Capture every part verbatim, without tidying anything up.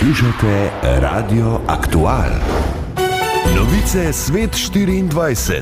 Poslušate Radio Aktual. Novice Svet štiriindvajset.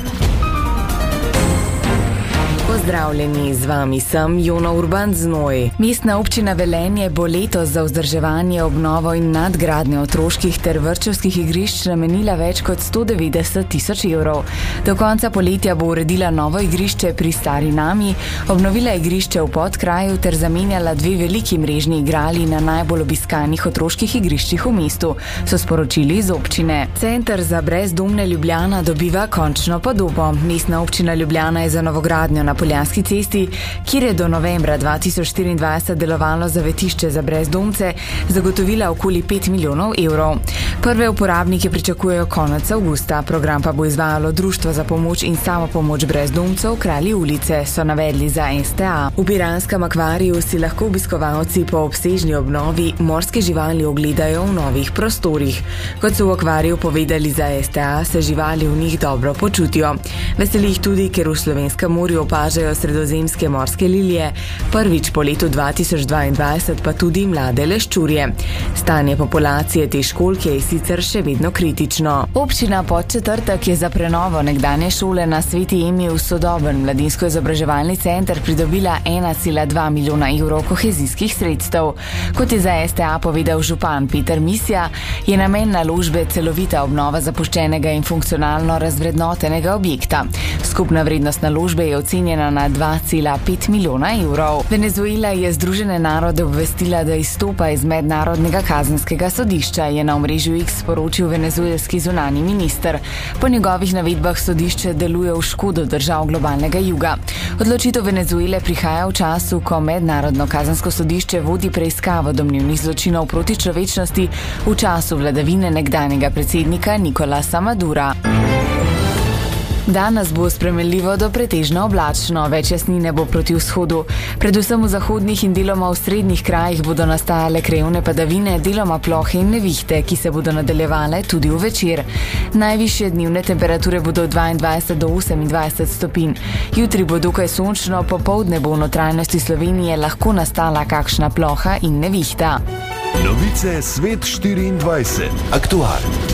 Pozdravljeni, z vami sem Jona Urban Znoj. Mestna občina Velenje bo letos za vzdrževanje, obnovo in nadgradnjo otroških ter vrtčevskih igrišč namenila več kot sto devetdeset tisoč evrov. Do konca poletja bo uredila novo igrišče pri Stari Nami, obnovila igrišče v Podkraju ter zamenjala dve veliki mrežni igrali na najbolj obiskanih otroških igriščih v mestu, so sporočili iz občine. Center za brezdomne Ljubljana dobiva končno podobo. Mestna občina Ljubljana je za novogradnjo na Poljanski cesti, kjer je do novembra dva tisoč štiriindvajset delovalo zavetišče za brezdomce, zagotovila okoli pet milijonov evrov. Prve uporabnike pričakujejo konec avgusta, program pa bo izvajalo Društvo za pomoč in samopomoč brezdomcev Kralji ulice, so navedli za S T A. V Piranskem akvariju si lahko obiskovalci po obsežni obnovi morske živali ogledajo v novih prostorih. Kot so v akvariju povedali za S T A, se živali v njih dobro počutijo. Veseli jih tudi, ker v slovenskem morju opažajo sredozemske morske lilije, prvič po letu dva tisoč dvaindvajset pa tudi mlade leščurje. Stanje populacije te školjke je sicer še vedno kritično. Občina Podčetrtek je za prenovo nekdanje šole na Sveti Emi v sodoben mladinsko-izobraževalni center pridobila ena cela dva milijona evrov kohezijskih sredstev. Kot je za S T A povedal župan Peter Misja, je namen naložbe celovita obnova zapuščenega in funkcionalno razvrednotenega objekta. Skupna vrednost naložbe je ocenjena na dva cela pet milijona evrov. Venezuela je Združene narode obvestila, da izstopa iz mednarodnega kazenskega sodišča, je na omrežju X sporočil venezuelski zunanji minister. Po njegovih navedbah sodišče deluje v škodo držav globalnega juga. Odločitev Venezuele prihaja v času, ko mednarodno kazensko sodišče vodi preiskavo domnevnih zločinov proti človečnosti v času vladavine nekdanjega predsednika Nicolasa Madura. Danes bo spremenljivo do pretežno oblačno, več jasnine bo proti vzhodu. Predvsem v zahodnih in deloma v srednjih krajih bodo nastajale krajevne padavine, deloma plohe in nevihte, ki se bodo nadaljevale tudi v večer. Najvišje dnevne temperature bodo od dvaindvajset do osemindvajset stopinj. Jutri bo dokaj sončno, popoldne bo v notranjosti Slovenije lahko nastala kakšna ploha in nevihta. Novice Svet štiriindvajset. Aktual.